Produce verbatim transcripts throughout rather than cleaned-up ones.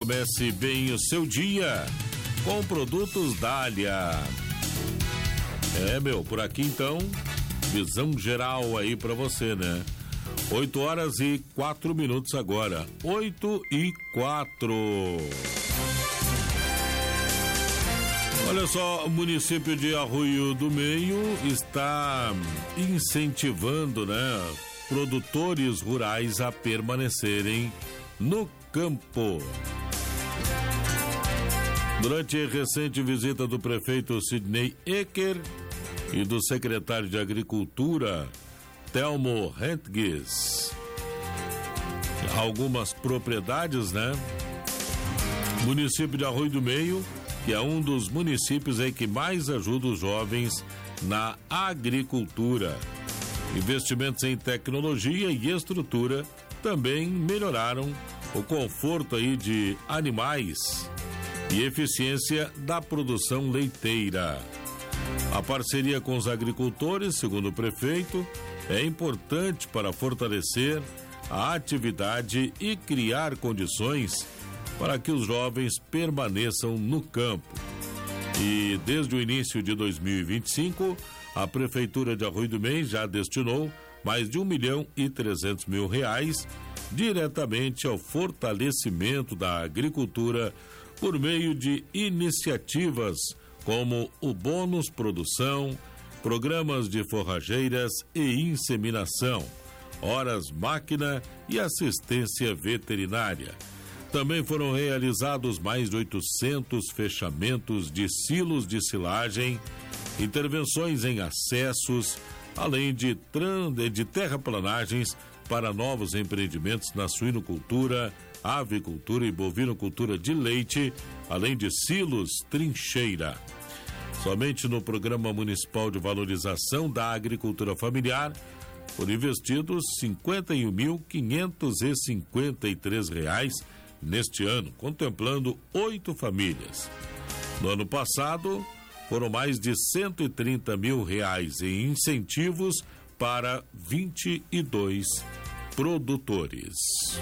Comece bem o seu dia com produtos Dália. É, meu, por aqui então, visão geral aí pra você, né? oito horas e quatro minutos agora. oito e quatro. Olha só, o município de Arroio do Meio está incentivando, né, produtores rurais a permanecerem no campo. Durante a recente visita do prefeito Sidney Ecker e do secretário de Agricultura, Telmo Hentges, algumas propriedades, né? Município de Arroio do Meio, que é um dos municípios aí que mais ajuda os jovens na agricultura. Investimentos em tecnologia e estrutura também melhoraram o conforto aí de animais e eficiência da produção leiteira. A parceria com os agricultores, segundo o prefeito, é importante para fortalecer a atividade e criar condições para que os jovens permaneçam no campo. E desde o início de dois mil e vinte e cinco, a Prefeitura de Arroio do Meio já destinou mais de um milhão e trezentos mil reais diretamente ao fortalecimento da agricultura por meio de iniciativas como o Bônus Produção, programas de forrageiras e inseminação, horas máquina e assistência veterinária. Também foram realizados mais de oitocentos fechamentos de silos de silagem, intervenções em acessos, além de, de terraplanagens para novos empreendimentos na suinocultura, avicultura e bovinocultura de leite, além de silos trincheira. Somente no Programa Municipal de Valorização da Agricultura Familiar foram investidos cinquenta e um mil quinhentos e cinquenta e três reais neste ano, contemplando oito famílias. No ano passado, foram mais de cento e trinta mil reais em incentivos para vinte e dois produtores.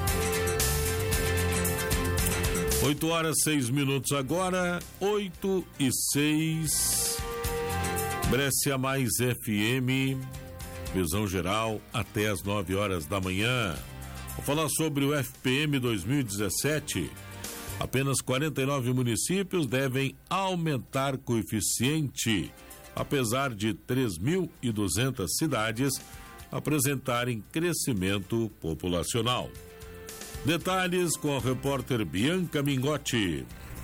oito horas, seis minutos agora, oito e seis. Brescia Mais F M, visão geral até as nove horas da manhã. Vou falar sobre o F P M dois mil e dezessete. Apenas quarenta e nove municípios devem aumentar coeficiente, apesar de três mil e duzentas cidades apresentarem crescimento populacional. Detalhes com a repórter Bianca Mingotti.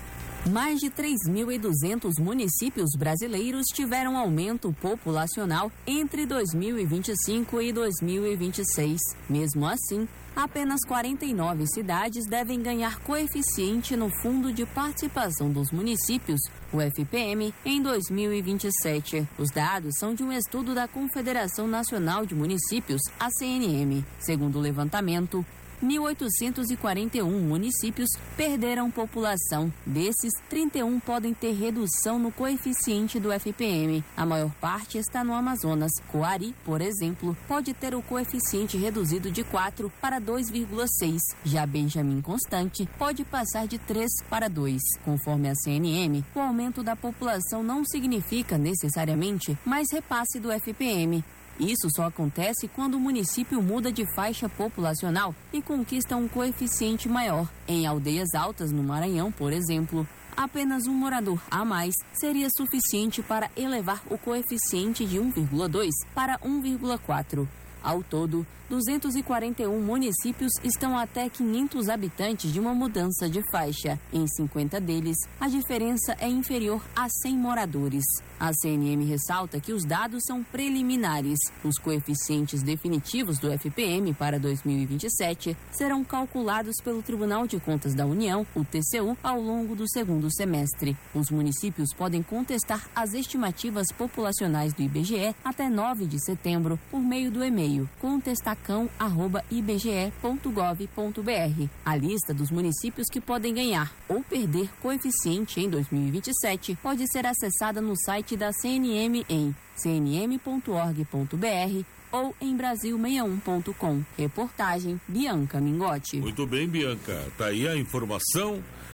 Mais de três mil e duzentos municípios brasileiros tiveram aumento populacional entre dois mil e vinte e cinco e dois mil e vinte e seis. Mesmo assim, apenas quarenta e nove cidades devem ganhar coeficiente no Fundo de Participação dos Municípios, o F P M, em dois mil e vinte e sete. Os dados são de um estudo da Confederação Nacional de Municípios, a C N M. Segundo o levantamento, mil oitocentos e quarenta e um municípios perderam população. Desses, trinta e um podem ter redução no coeficiente do F P M. A maior parte está no Amazonas. Coari, por exemplo, pode ter o coeficiente reduzido de quatro para dois vírgula seis. Já Benjamin Constante pode passar de três para dois. Conforme a C N M, o aumento da população não significa necessariamente mais repasse do F P M. Isso só acontece quando o município muda de faixa populacional e conquista um coeficiente maior. Em aldeias altas no Maranhão, por exemplo, apenas um morador a mais seria suficiente para elevar o coeficiente de um vírgula dois para um vírgula quatro. Ao todo, duzentos e quarenta e um municípios estão até quinhentos habitantes de uma mudança de faixa. Em cinquenta deles, a diferença é inferior a cem moradores. A C N M ressalta que os dados são preliminares. Os coeficientes definitivos do F P M para dois mil e vinte e sete serão calculados pelo Tribunal de Contas da União, o T C U, ao longo do segundo semestre. Os municípios podem contestar as estimativas populacionais do I B G E até nove de setembro por meio do e-mail contestacão arroba i b g e ponto gov ponto b r. A lista dos municípios que podem ganhar ou perder coeficiente em dois mil e vinte e sete pode ser acessada no site da C N M em c n m ponto org ponto b r ou em brasil sessenta e um ponto com. Reportagem Bianca Mingotti. Muito bem, Bianca. Tá aí a informação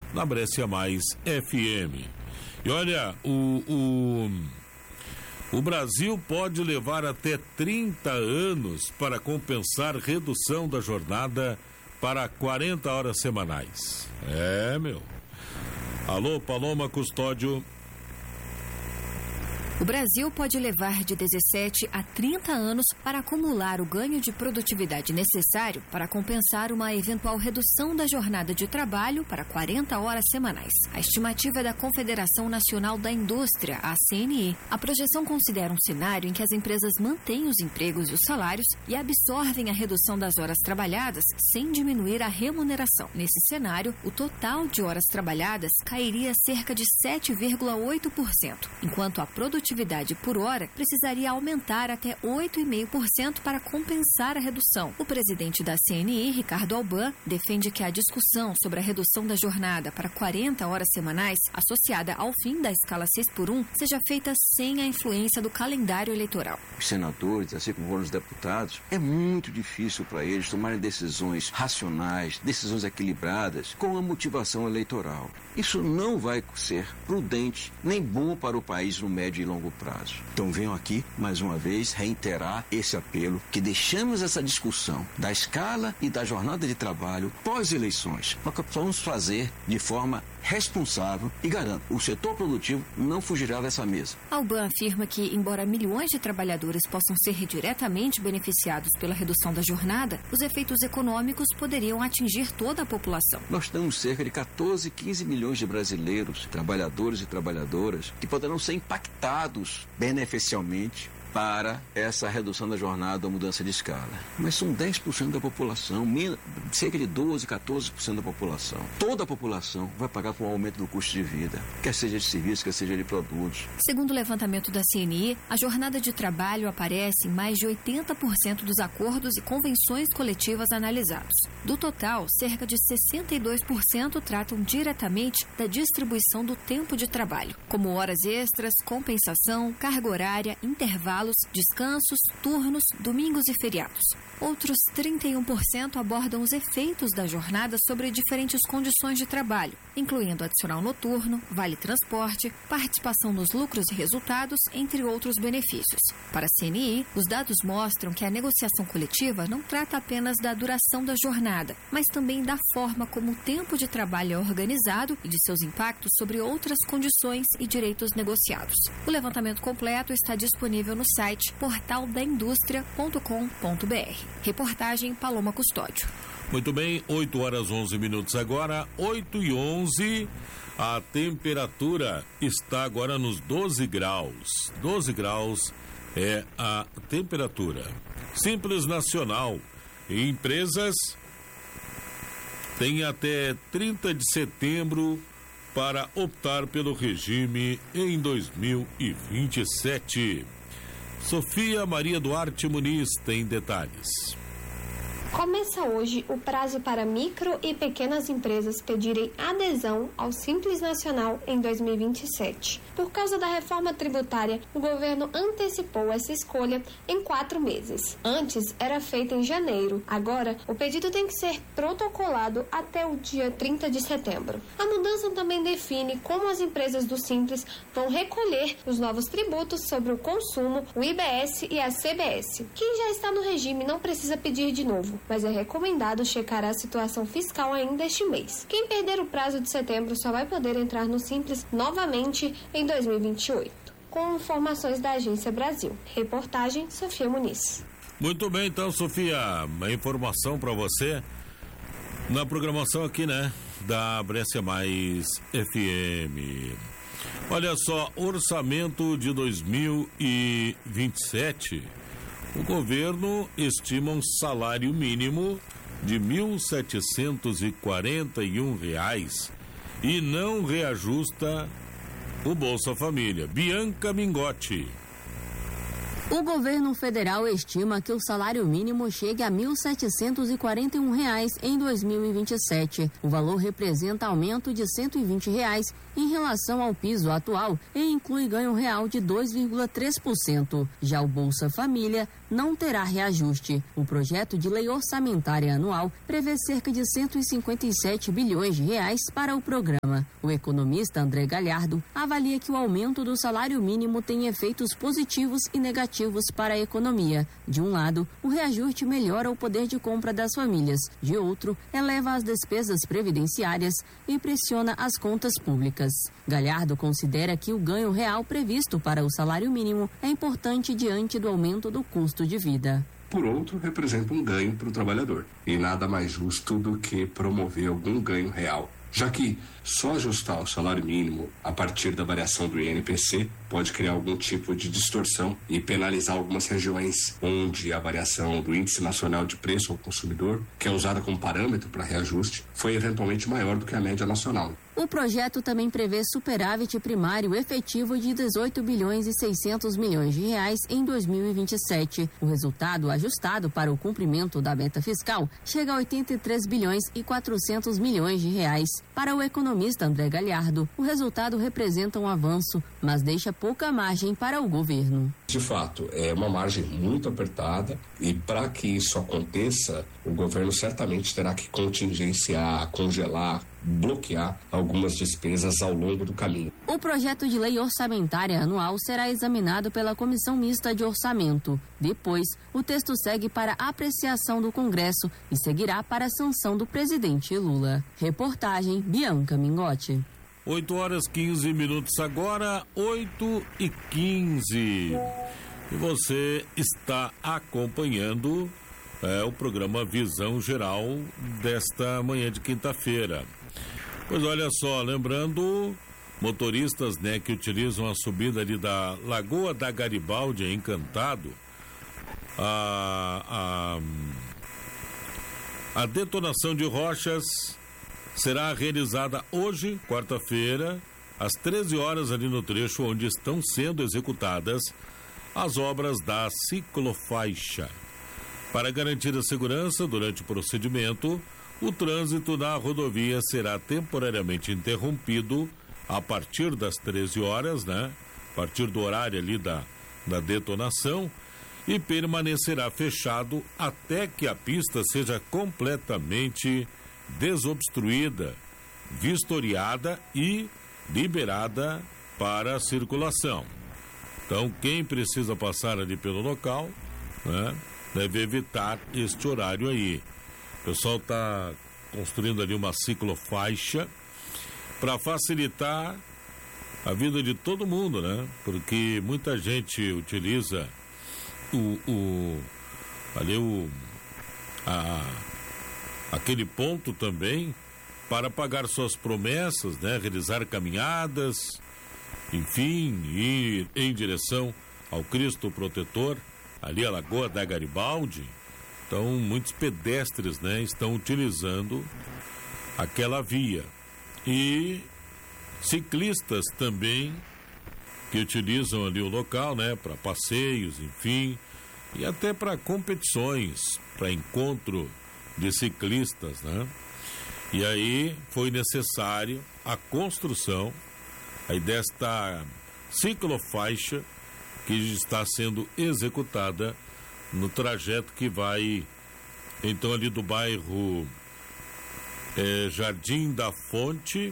na Brescia Mais F M. E olha, o, o, o Brasil pode levar até trinta anos para compensar redução da jornada para quarenta horas semanais. É, meu. Alô, Paloma Custódio. O Brasil pode levar de dezessete a trinta anos para acumular o ganho de produtividade necessário para compensar uma eventual redução da jornada de trabalho para quarenta horas semanais. A estimativa é da Confederação Nacional da Indústria, a C N I. A projeção considera um cenário em que as empresas mantêm os empregos e os salários e absorvem a redução das horas trabalhadas sem diminuir a remuneração. Nesse cenário, o total de horas trabalhadas cairia cerca de sete vírgula oito por cento, enquanto a produtividade atividade por hora precisaria aumentar até oito vírgula cinco por cento para compensar a redução. O presidente da C N I, Ricardo Alban, defende que a discussão sobre a redução da jornada para quarenta horas semanais, associada ao fim da escala seis por um, seja feita sem a influência do calendário eleitoral. Os senadores, assim como os deputados, é muito difícil para eles tomarem decisões racionais, decisões equilibradas, com a motivação eleitoral. Isso não vai ser prudente nem bom para o país no médio e longo prazo. Então venho aqui, mais uma vez, reiterar esse apelo, que deixamos essa discussão da escala e da jornada de trabalho pós-eleições, para que possamos fazer de forma responsável e garanto, o setor produtivo não fugirá dessa mesa. Alban afirma que, embora milhões de trabalhadores possam ser diretamente beneficiados pela redução da jornada, os efeitos econômicos poderiam atingir toda a população. Nós temos cerca de quatorze, quinze milhões de brasileiros, trabalhadores e trabalhadoras, que poderão ser impactados beneficialmente para essa redução da jornada ou mudança de escala. Mas são dez por cento da população, cerca de doze, quatorze por cento da população. Toda a população vai pagar por um aumento do custo de vida, quer seja de serviços, quer seja de produtos. Segundo o levantamento da C N I, a jornada de trabalho aparece em mais de oitenta por cento dos acordos e convenções coletivas analisados. Do total, cerca de sessenta e dois por cento tratam diretamente da distribuição do tempo de trabalho, como horas extras, compensação, carga horária, intervalo, descansos, turnos, domingos e feriados. Outros trinta e um por cento abordam os efeitos da jornada sobre diferentes condições de trabalho, incluindo adicional noturno, vale-transporte, participação nos lucros e resultados, entre outros benefícios. Para a C N I, os dados mostram que a negociação coletiva não trata apenas da duração da jornada, mas também da forma como o tempo de trabalho é organizado e de seus impactos sobre outras condições e direitos negociados. O levantamento completo está disponível no site portal da indústria ponto com ponto b r. Reportagem Paloma Custódio. Muito bem, oito horas onze minutos agora, oito e onze. A temperatura está agora nos doze graus. doze graus é a temperatura. Simples Nacional. Empresas têm até trinta de setembro para optar pelo regime em dois mil e vinte e sete. Sofia Maria Duarte Muniz tem detalhes. Começa hoje o prazo para micro e pequenas empresas pedirem adesão ao Simples Nacional em dois mil e vinte e sete. Por causa da reforma tributária, o governo antecipou essa escolha em quatro meses. Antes era feita em janeiro. Agora, o pedido tem que ser protocolado até o dia trinta de setembro. A mudança também define como as empresas do Simples vão recolher os novos tributos sobre o consumo, o I B S e a C B S. Quem já está no regime não precisa pedir de novo, mas é recomendado checar a situação fiscal ainda este mês. Quem perder o prazo de setembro só vai poder entrar no Simples novamente em dois mil e vinte e oito. Com informações da Agência Brasil. Reportagem Sofia Muniz. Muito bem, então, Sofia, uma informação para você na programação aqui, né, da Brescia Mais F M. Olha só, orçamento de dois mil e vinte e sete. O governo estima um salário mínimo de mil setecentos e quarenta e um reais e não reajusta o Bolsa Família. Bianca Mingotti. O governo federal estima que o salário mínimo chegue a mil setecentos e quarenta e um reais em dois mil e vinte e sete. O valor representa aumento de cento e vinte reais em relação ao piso atual e inclui ganho real de dois vírgula três por cento. Já o Bolsa Família não terá reajuste. O projeto de lei orçamentária anual prevê cerca de cento e cinquenta e sete bilhões de reais para o programa. O economista André Galhardo avalia que o aumento do salário mínimo tem efeitos positivos e negativos para a economia. De um lado, o reajuste melhora o poder de compra das famílias. De outro, eleva as despesas previdenciárias e pressiona as contas públicas. Galhardo considera que o ganho real previsto para o salário mínimo é importante diante do aumento do custo de vida. Por outro, representa um ganho para o trabalhador. E nada mais justo do que promover algum ganho real, já que só ajustar o salário mínimo a partir da variação do I N P C pode criar algum tipo de distorção e penalizar algumas regiões onde a variação do Índice Nacional de Preço ao Consumidor, que é usada como parâmetro para reajuste, foi eventualmente maior do que a média nacional. O projeto também prevê superávit primário efetivo de dezoito bilhões e seiscentos milhões de reais em dois mil e vinte e sete. O resultado ajustado para o cumprimento da meta fiscal chega a oitenta e três bilhões e quatrocentos milhões de reais. Para o economista André Galhardo, o resultado representa um avanço, mas deixa pouca margem para o governo. De fato, é uma margem muito apertada e para que isso aconteça, o governo certamente terá que contingenciar, congelar, bloquear algumas despesas ao longo do caminho. O projeto de lei orçamentária anual será examinado pela Comissão Mista de Orçamento. Depois, o texto segue para apreciação do Congresso e seguirá para a sanção do presidente Lula. Reportagem Bianca Mingotti. oito horas e quinze minutos agora, oito e quinze. E você está acompanhando é, o programa Visão Geral desta manhã de quinta-feira. Pois olha só, lembrando, motoristas, né, que utilizam a subida ali da Lagoa da Garibaldi, em Encantado, a, a, a detonação de rochas será realizada hoje, quarta-feira, às treze horas, ali no trecho onde estão sendo executadas as obras da ciclofaixa. Para garantir a segurança durante o procedimento, o trânsito na rodovia será temporariamente interrompido a partir das treze horas, né? A partir do horário ali da, da detonação, e permanecerá fechado até que a pista seja completamente desobstruída, vistoriada e liberada para a circulação. Então, quem precisa passar ali pelo local, né, deve evitar este horário aí. O pessoal está construindo ali uma ciclofaixa para facilitar a vida de todo mundo, né? Porque muita gente utiliza o, o ali o a, aquele ponto também para pagar suas promessas, né? Realizar caminhadas, enfim, ir em direção ao Cristo Protetor, ali a Lagoa da Garibaldi. Então, muitos pedestres, né, estão utilizando aquela via. E ciclistas também, que utilizam ali o local, né, para passeios, enfim, e até para competições, para encontro de ciclistas, né? E aí foi necessário a construção aí desta ciclofaixa que está sendo executada no trajeto que vai, então, ali do bairro é, Jardim da Fonte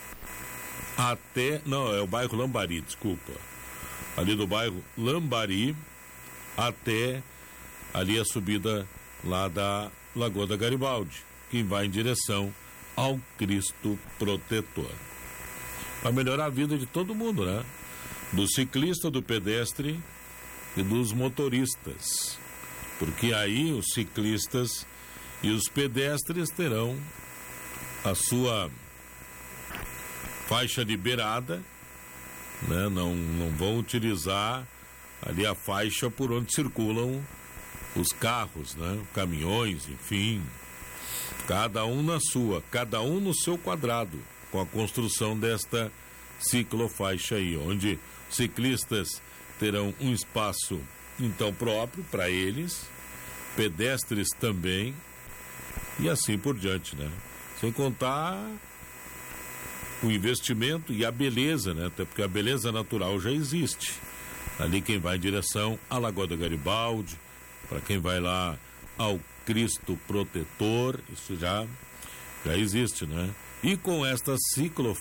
até, não, é o bairro Lambari, desculpa, ali do bairro Lambari até ali a subida lá da Lagoa da Garibaldi, que vai em direção ao Cristo Protetor. Para melhorar a vida de todo mundo, né? Do ciclista, do pedestre e dos motoristas. Porque aí os ciclistas e os pedestres terão a sua faixa liberada, né? Não, não vão utilizar ali a faixa por onde circulam os carros, né? Caminhões, enfim. Cada um na sua, cada um no seu quadrado, com a construção desta ciclofaixa aí, onde ciclistas terão um espaço, então, próprio para eles, pedestres também, e assim por diante, né? Sem contar o investimento e a beleza, né? Até porque a beleza natural já existe. Ali quem vai em direção à Lagoa da Garibaldi, para quem vai lá ao Cristo Protetor, isso já, já existe, né? E com esta ciclo,